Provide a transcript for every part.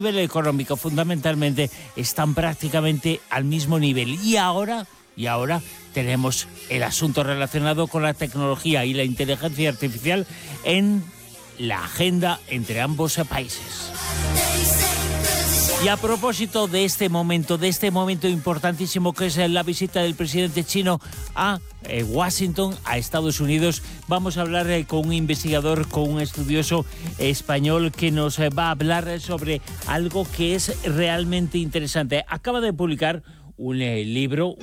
nivel económico, fundamentalmente, están prácticamente al mismo nivel. Y ahora tenemos el asunto relacionado con la tecnología y la inteligencia artificial en la agenda entre ambos países. Y a propósito de este momento importantísimo que es la visita del presidente chino a Washington, a Estados Unidos, vamos a hablar con un investigador, con un estudioso español que nos va a hablar sobre algo que es realmente interesante. Acaba de publicar un libro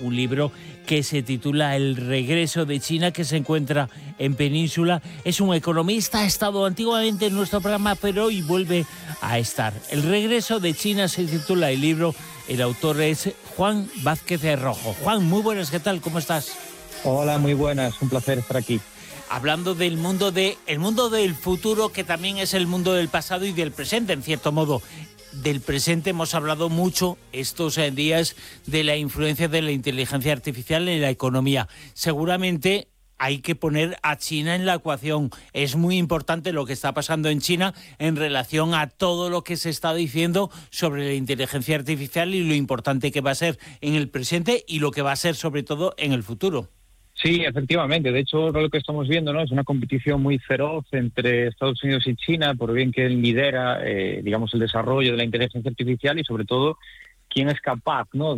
que se titula El regreso de China, que se encuentra en Península. Es un economista, ha estado antiguamente en nuestro programa, pero hoy vuelve a estar. El regreso de China se titula el libro. El autor es Juan Vázquez de Rojo. Juan, muy buenas, ¿qué tal? ¿Cómo estás? Hola, muy buenas, un placer estar aquí. Hablando del mundo del futuro, que también es el mundo del pasado y del presente, en cierto modo. Del presente hemos hablado mucho estos días de la influencia de la inteligencia artificial en la economía. Seguramente hay que poner a China en la ecuación. Es muy importante lo que está pasando en China en relación a todo lo que se está diciendo sobre la inteligencia artificial y lo importante que va a ser en el presente y lo que va a ser sobre todo en el futuro. Sí, efectivamente. De hecho, lo que estamos viendo, ¿no?, es una competición muy feroz entre Estados Unidos y China, por bien que él lidera, digamos, el desarrollo de la inteligencia artificial y, sobre todo, quién es capaz, ¿no?,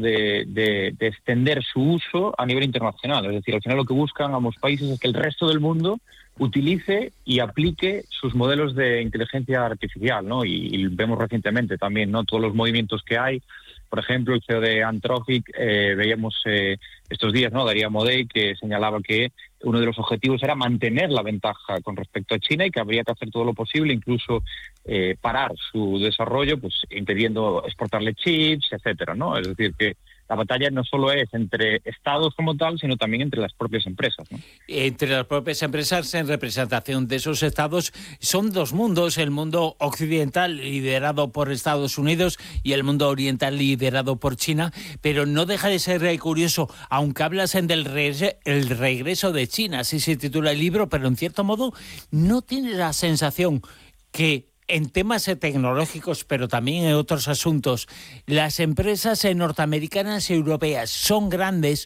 de extender su uso a nivel internacional. Es decir, al final lo que buscan ambos países es que el resto del mundo utilice y aplique sus modelos de inteligencia artificial, ¿no? Y vemos recientemente también, ¿no?, todos los movimientos que hay. Por ejemplo, el CEO de Anthropic, veíamos estos días, ¿no?, Darío Amodei, que señalaba que uno de los objetivos era mantener la ventaja con respecto a China y que habría que hacer todo lo posible, incluso parar su desarrollo, pues impidiendo exportarle chips, etcétera, ¿no? Es decir, que la batalla no solo es entre estados como tal, sino también entre las propias empresas, ¿no? Entre las propias empresas en representación de esos estados. Son dos mundos, el mundo occidental liderado por Estados Unidos y el mundo oriental liderado por China, pero no deja de ser curioso, aunque hablas del el regreso de China, así se titula el libro, pero en cierto modo no tienes la sensación que en temas tecnológicos, pero también en otros asuntos, las empresas norteamericanas y europeas son grandes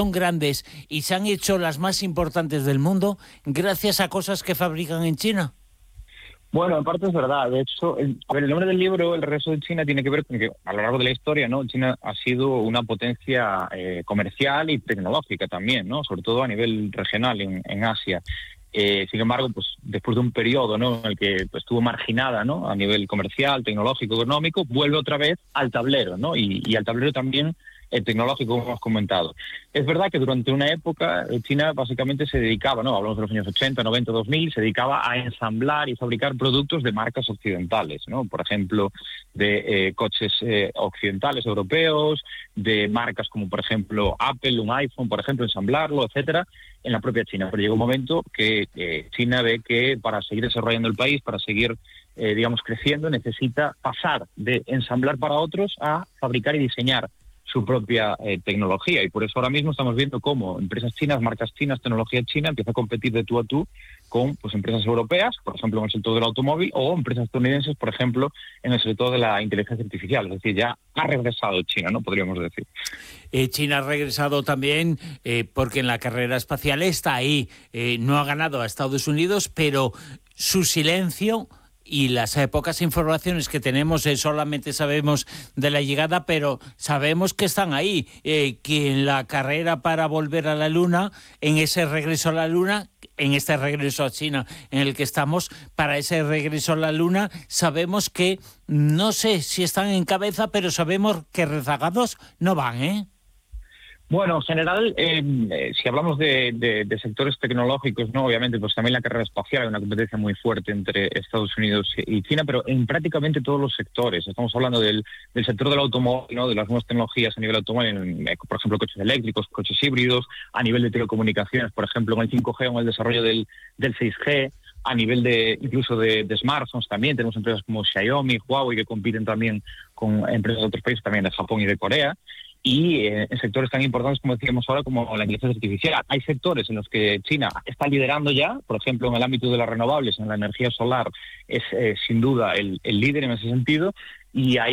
y se han hecho las más importantes del mundo gracias a cosas que fabrican en China. Bueno, en parte es verdad. De hecho, el nombre del libro, El regreso de China, tiene que ver con que a lo largo de la historia, ¿no?, China ha sido una potencia comercial y tecnológica también, ¿no?, sobre todo a nivel regional en Asia. Sin embargo, pues después de un periodo, ¿no?, en el que pues, estuvo marginada, ¿no?, a nivel comercial, tecnológico, económico, vuelve otra vez al tablero, ¿no?, y al tablero también tecnológico, como hemos comentado. Es verdad que durante una época China básicamente se dedicaba, ¿no?, hablamos de los años 80, 90, 2000, se dedicaba a ensamblar y fabricar productos de marcas occidentales, ¿no?, por ejemplo, de coches occidentales europeos, de marcas como, por ejemplo, Apple, un iPhone, por ejemplo, ensamblarlo, etcétera, en la propia China. Pero llegó un momento que China ve que para seguir desarrollando el país, para seguir, digamos, creciendo, necesita pasar de ensamblar para otros a fabricar y diseñar su propia tecnología. Y por eso ahora mismo estamos viendo cómo empresas chinas, marcas chinas, tecnología china empieza a competir de tú a tú con pues empresas europeas, por ejemplo, en el sector del automóvil, o empresas estadounidenses, por ejemplo, en el sector de la inteligencia artificial. Es decir, ya ha regresado China, ¿no?, podríamos decir. China ha regresado también porque en la carrera espacial está ahí. No ha ganado a Estados Unidos, pero su silencio y las pocas informaciones que tenemos, solamente sabemos de la llegada, pero sabemos que están ahí, que en la carrera para volver a la Luna, en ese regreso a la Luna, en este regreso a China en el que estamos, para ese regreso a la Luna, sabemos que, no sé si están en cabeza, pero sabemos que rezagados no van, ¿eh? Bueno, en general, si hablamos de sectores tecnológicos, no, obviamente, pues también la carrera espacial hay una competencia muy fuerte entre Estados Unidos y China, pero en prácticamente todos los sectores. Estamos hablando del sector del automóvil, ¿no?, de las nuevas tecnologías a nivel automóvil, por ejemplo, coches eléctricos, coches híbridos, a nivel de telecomunicaciones, por ejemplo, en el 5G o en el desarrollo del 6G, a nivel incluso de smartphones también. Tenemos empresas como Xiaomi, Huawei, que compiten también con empresas de otros países, también de Japón y de Corea. Y en sectores tan importantes, como decíamos ahora, como la inteligencia artificial. Hay sectores en los que China está liderando ya, por ejemplo, en el ámbito de las renovables, en la energía solar, es sin duda el líder en ese sentido. y ahí